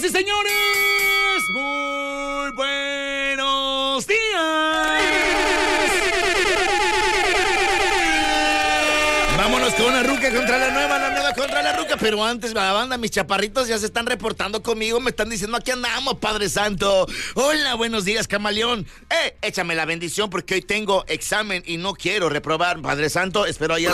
y señores, muy buenos días. Vámonos con una ruca contra la nueva contra la ruca. Pero antes, la banda, mis chaparritos ya se están reportando conmigo. Me están diciendo, aquí andamos, Padre Santo. Hola, buenos días, camaleón. Échame la bendición porque hoy tengo examen y no quiero reprobar, Padre Santo. Espero hayas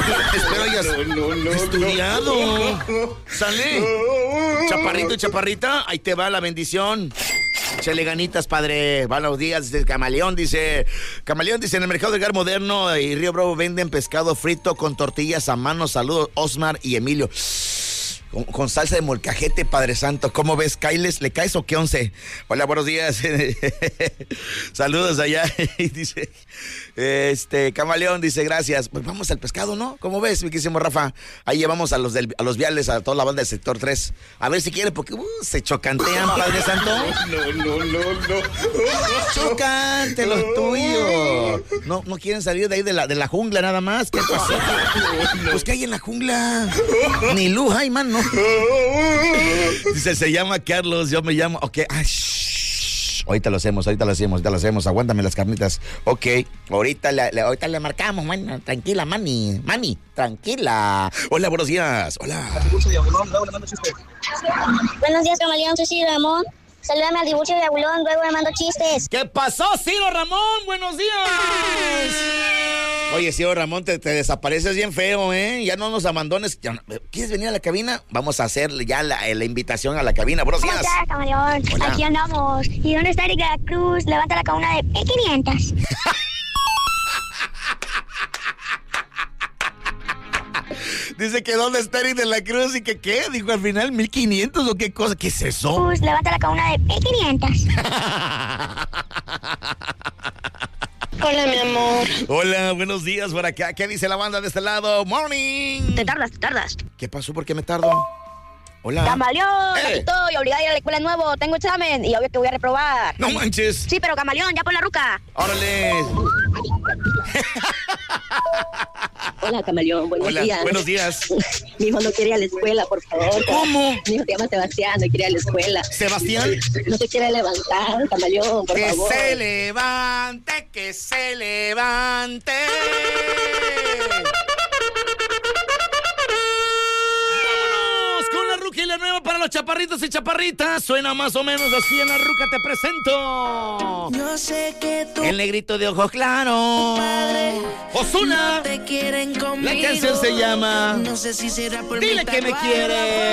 estudiado. Sale. Chaparrito y chaparrita, ahí te va la bendición. Échale ganitas, padre. Buenos días, dice Camaleón, dice. Camaleón dice, en el mercado del Gar Moderno y Río Bravo venden pescado frito con tortillas a mano. Saludos, Osmar y Emilio. Con salsa de molcajete, Padre Santo. ¿Cómo ves, Kailes? ¿Le caes o qué once? Hola, buenos días. Saludos allá. Dice, Camaleón dice, gracias. Pues vamos al pescado, ¿no? ¿Cómo ves, mi querísimo Rafa? Ahí llevamos a los viales, a toda la banda del sector 3. A ver si quiere, porque se chocantean, Padre Santo. No. Chocante los tuyos. No quieren salir de ahí de la jungla nada más. ¿Qué pasó? Pues, ¿qué hay en la jungla? Ni luz hay, man, ¿no? Dice, se llama Carlos, yo me llamo. Ok, ahorita lo hacemos. Aguántame las carnitas. Ok, ahorita le marcamos, man. Tranquila, mami, tranquila. Hola, buenos días. Hola. Buenos días, camaleón, soy Ciro Ramón. Salúdame al dibujo de Abulón, luego le mando chistes. ¿Qué pasó, Ciro Ramón? Buenos días. Oye, Ciro Ramón, te desapareces bien feo, ¿eh? Ya no nos abandones. ¿Quieres venir a la cabina? Vamos a hacerle ya la invitación a la cabina. Buenos días. ¿Cómo estás, camaleón? Hola. Aquí andamos. ¿Y dónde está Erika Cruz? Levanta la cabina de P500. Dice que dónde está Eric de la Cruz y que qué, dijo al final 1500 o qué cosa, ¿qué es eso? Cruz, levanta la cabina de P500. Hola, mi amor. Hola, buenos días por acá. ¿Qué dice la banda de este lado? Morning. Te tardas. ¿Qué pasó? ¿Por qué me tardo? Hola. Camaleón, aquí estoy obligada a ir a la escuela de nuevo. Tengo examen y obvio que voy a reprobar. No manches. Sí, pero camaleón, ya pon la ruca. Órale. Hola, camaleón, buenos días. Buenos días. Mi hijo no quiere ir a la escuela, por favor. ¿Cómo? Mi hijo se llama Sebastián, no quiere ir a la escuela. ¿Sebastián? No se quiere levantar, camaleón, por favor. Que se levante. Vámonos con la ruca y la nueva para los chaparritos y chaparritas. Suena más o menos así en la ruca, te presento. Yo sé que tú, el negrito de ojos claros, padre, Ozuna. no te quieren conmigo. La canción se llama No sé si será por Dile mi que me tatuaje. quiere.